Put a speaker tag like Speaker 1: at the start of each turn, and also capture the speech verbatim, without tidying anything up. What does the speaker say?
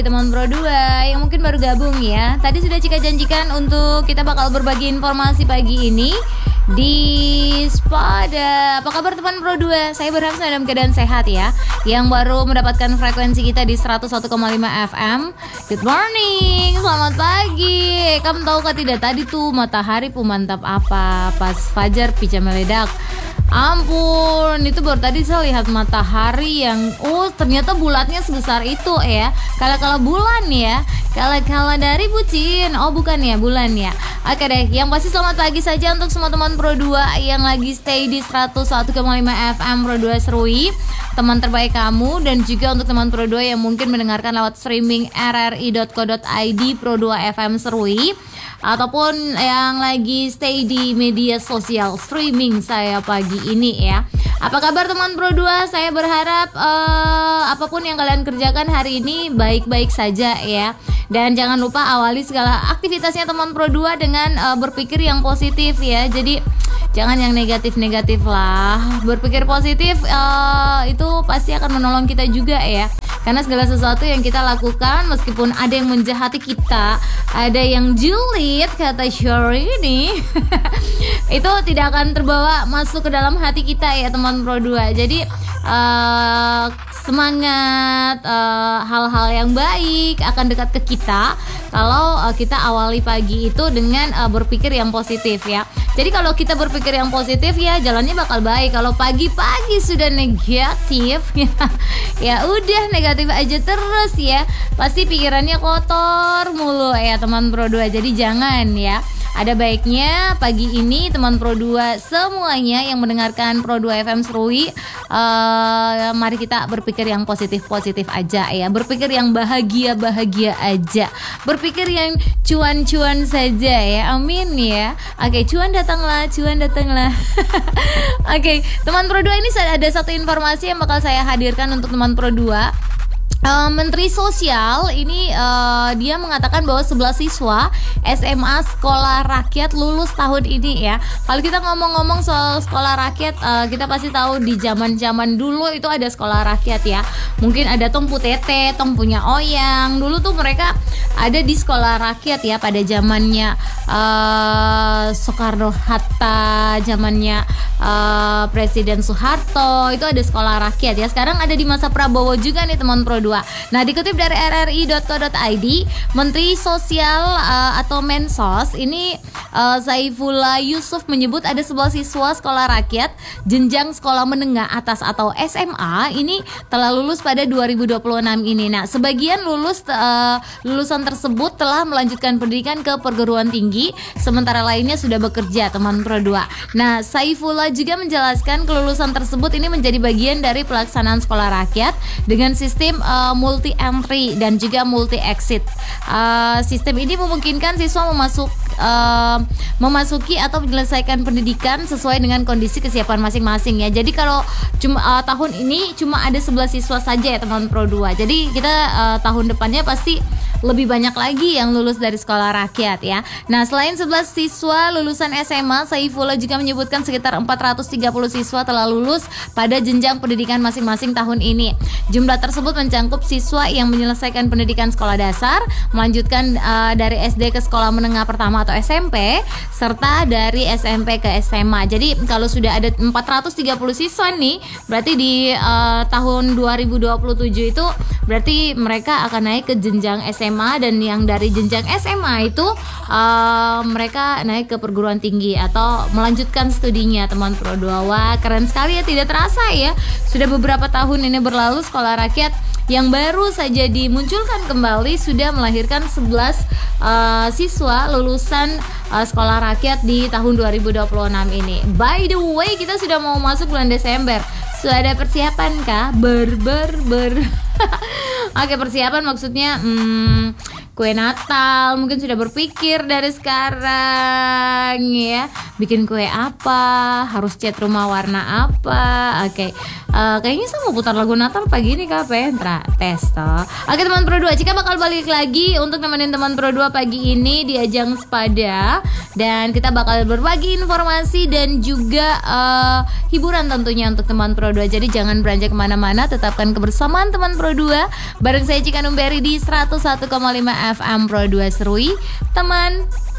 Speaker 1: Teman Pro dua yang mungkin baru gabung ya. Tadi sudah Cika janjikan untuk kita bakal berbagi informasi pagi ini di Spada. Apa kabar teman Pro dua? Saya berharap dalam keadaan sehat ya. Yang baru mendapatkan frekuensi kita di seratus satu koma lima F M. Good morning, selamat pagi. Kamu tahu kan tidak tadi tuh matahari pemantap apa pas fajar pica meledak. Ampun, itu baru tadi saya lihat matahari yang oh ternyata bulatnya sebesar itu ya. Kalau-kalau bulan ya, kalau-kalau dari bucin. Oh bukan ya, bulan ya. Oke deh, yang pasti selamat pagi saja untuk semua teman Pro dua yang lagi stay di seratus satu koma lima F M Pro dua Serui, teman terbaik kamu, dan juga untuk teman Pro dua yang mungkin mendengarkan lewat streaming r r i dot co dot i d Pro dua F M Serui, ataupun yang lagi stay di media sosial streaming saya pagi ini ya. Apa kabar teman Pro dua? Saya berharap uh, apapun yang kalian kerjakan hari ini baik-baik saja ya. Dan jangan lupa awali segala aktivitasnya teman Pro dua dengan uh, berpikir yang positif ya. Jadi jangan yang negatif-negatif lah. Berpikir positif uh, itu pasti akan menolong kita juga ya. Karena segala sesuatu yang kita lakukan, meskipun ada yang menjahati kita, ada yang julid kata Syori ini itu tidak akan terbawa masuk ke dalam hati kita ya teman Pro dua. Jadi uh, semangat, uh, hal-hal yang baik akan dekat ke kita kalau uh, kita awali pagi itu dengan uh, berpikir yang positif ya. Jadi kalau kita berpikir yang positif ya jalannya bakal baik. Kalau pagi-pagi sudah negatif ya, ya udah negatif aja terus ya. Pasti pikirannya kotor mulu ya teman Pro dua. Jadi jangan ya. Ada baiknya pagi ini teman Pro dua semuanya yang mendengarkan Pro dua F M Serui, uh, mari kita berpikir yang positif-positif aja ya. Berpikir yang bahagia-bahagia aja. Berpikir yang cuan-cuan saja ya. Amin ya. Oke, cuan datanglah, cuan datanglah. Oke, teman Pro dua ini ada satu informasi yang bakal saya hadirkan untuk teman Pro dua. Uh, Menteri Sosial ini uh, dia mengatakan bahwa sebelas siswa S M A sekolah rakyat lulus tahun ini ya. Kalau kita ngomong-ngomong soal sekolah rakyat, uh, kita pasti tahu di zaman-zaman dulu itu ada sekolah rakyat ya. Mungkin ada Tong Putete, Tong punya Oyang. Dulu tuh mereka ada di sekolah rakyat ya pada zamannya uh, Soekarno Hatta, zamannya uh, Presiden Soeharto, itu ada sekolah rakyat ya. Sekarang ada di masa Prabowo juga nih teman Pro dua. Nah, dikutip dari r r i dot co dot i d, Menteri Sosial uh, atau Mensos ini uh, Saifullah Yusuf menyebut ada sebelas siswa sekolah rakyat jenjang sekolah menengah atas atau S M A ini telah lulus pada dua ribu dua puluh enam ini. Nah, sebagian lulus uh, lulusan tersebut telah melanjutkan pendidikan ke perguruan tinggi, sementara lainnya sudah bekerja teman Pro dua. Nah, Saifullah juga menjelaskan kelulusan tersebut ini menjadi bagian dari pelaksanaan sekolah rakyat dengan sistem uh, multi entry dan juga multi exit. Uh, sistem ini memungkinkan siswa memasuk uh, memasuki atau menyelesaikan pendidikan sesuai dengan kondisi kesiapan masing-masing ya. Jadi kalau cuma uh, tahun ini cuma ada sebelas siswa saja ya teman Pro dua. Jadi kita uh, tahun depannya pasti lebih banyak lagi yang lulus dari sekolah rakyat ya. Nah, selain sebelas siswa lulusan S M A, Saifullah juga menyebutkan sekitar empat ratus tiga puluh siswa telah lulus pada jenjang pendidikan masing-masing tahun ini. Jumlah tersebut mencakup siswa yang menyelesaikan pendidikan sekolah dasar, melanjutkan uh, dari S D ke sekolah menengah pertama atau S M P, serta dari S M P ke S M A. Jadi kalau sudah ada empat ratus tiga puluh siswa nih, berarti di uh, tahun dua ribu dua puluh tujuh itu berarti mereka akan naik ke jenjang S M A, dan yang dari jenjang S M A itu uh, mereka naik ke perguruan tinggi atau melanjutkan studinya teman Pro dua. Wah, keren sekali ya, tidak terasa ya. Sudah beberapa tahun ini berlalu, sekolah rakyat yang baru saja dimunculkan kembali sudah melahirkan sebelas uh, siswa lulusan uh, sekolah rakyat di tahun dua ribu dua puluh enam ini. By the way, kita sudah mau masuk bulan Desember. Sudah ada persiapan kah? Ber ber ber. Oke, persiapan maksudnya hmm, kue Natal, mungkin sudah berpikir dari sekarang ya, bikin kue apa, harus cat rumah warna apa. Oke, uh, kayaknya saya mau putar lagu Natal pagi ini Kak Pentra Testo. Oke teman Pro dua, Cika bakal balik lagi untuk nemenin teman Pro dua pagi ini di ajang Sepada. Dan kita bakal berbagi informasi dan juga uh, hiburan tentunya untuk teman Pro dua. Jadi jangan beranjak kemana-mana, tetapkan kebersamaan teman Pro dua bareng saya Cika Numberi di seratus satu koma lima F M Pro dua Serui. Teman